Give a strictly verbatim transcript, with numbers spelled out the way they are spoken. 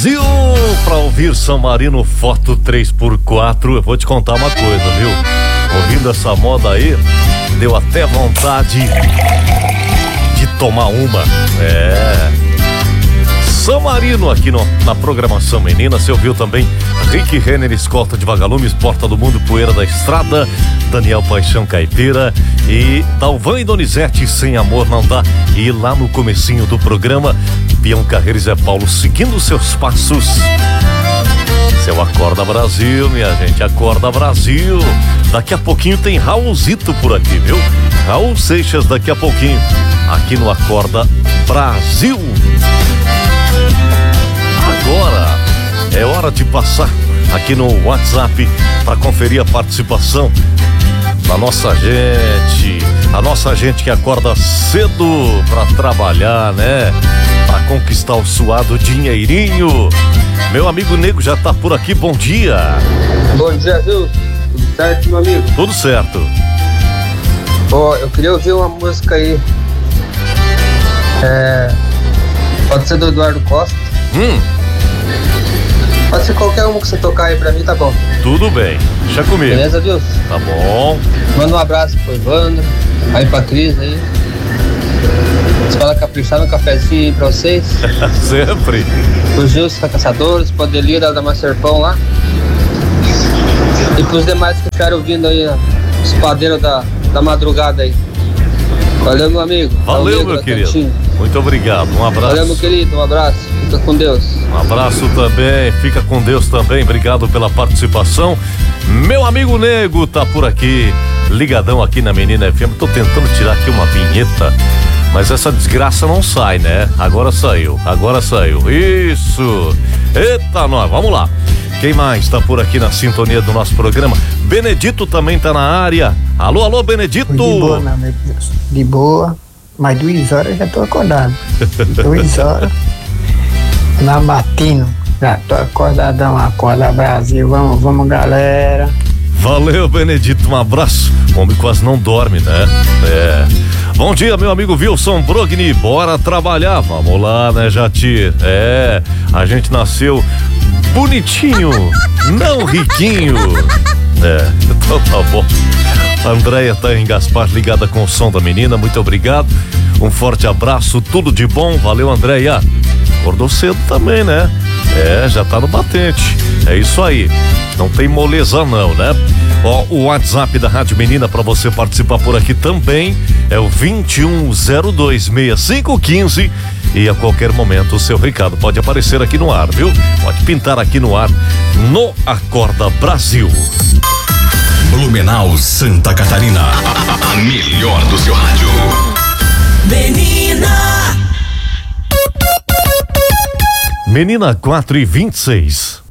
Brasil, pra ouvir São Marino Foto três por quatro. Eu vou te contar uma coisa, viu? Ouvindo essa moda aí, deu até vontade de tomar uma. É. São Marino aqui no, na programação menina. Você ouviu também Rick Renner, Escolta de Vagalumes, Porta do Mundo, Poeira da Estrada, Daniel Paixão Caipira e Dalvan e Donizete, Sem Amor Não Dá. E lá no comecinho do programa, Peão Carreiro e Zé Paulo seguindo seus passos. Seu Acorda Brasil, minha gente, Acorda Brasil. Daqui a pouquinho tem Raulzito por aqui, viu? Raul Seixas daqui a pouquinho, aqui no Acorda Brasil. Agora é hora de passar aqui no WhatsApp para conferir a participação da nossa gente, a nossa gente que acorda cedo para trabalhar, né? Para conquistar o suado dinheirinho. Meu amigo Nego já tá por aqui, bom dia. Bom dia, viu? Tudo certo, meu amigo? Tudo certo. Ó, oh, eu queria ouvir uma música aí. É... Pode ser do Eduardo Costa. Hum. Pode ser qualquer uma que você tocar aí pra mim, tá bom? Tudo bem, deixa comigo. Beleza, viu? Tá bom. Manda um abraço pro Evandro, aí pra Cris aí. Espera caprichar no cafezinho aí pra vocês. Sempre. Pro Gilson da Caçadores, pro Adelira da Macerpão lá. E pros demais que ficaram ouvindo aí, os padeiros da, da madrugada aí. Valeu, meu amigo. Valeu, Valeu, meu querido. Tantinho. Muito obrigado, um abraço. Valeu, meu querido, um abraço. Fica com Deus. Um abraço também, fica com Deus também. Obrigado pela participação. Meu amigo Nego tá por aqui, ligadão aqui na Menina F M. Tô tentando tirar aqui uma vinheta, mas essa desgraça não sai, né? Agora saiu, agora saiu. Isso. Eita, nós, vamos lá. Quem mais tá por aqui na sintonia do nosso programa? Benedito também tá na área. Alô, alô, Benedito. De boa, meu amigo. De boa. Mas duas horas eu já tô acordado. Duas horas. Na Batino. Já tô acordadão. Acorda Brasil. Vamos, vamos, galera. Valeu, Benedito. Um abraço. O homem quase não dorme, né? É. Bom dia, meu amigo Wilson Brogni. Bora trabalhar. Vamos lá, né, Jatir? É. A gente nasceu bonitinho, não riquinho. É, então tá bom. A Andréia tá em Gaspar, ligada com o som da menina, muito obrigado. Um forte abraço, tudo de bom, valeu, Andréia. Acordou cedo também, né? É, já tá no batente. É isso aí. Não tem moleza não, né? Ó, o WhatsApp da Rádio Menina pra você participar por aqui também é o vinte e um zero dois, sessenta e cinco quinze. E a qualquer momento o seu recado pode aparecer aqui no ar, viu? Pode pintar aqui no ar, no Acorda Brasil. Blumenau, Santa Catarina. A, a melhor do seu rádio. Menina. Menina quatro e vinte e seis.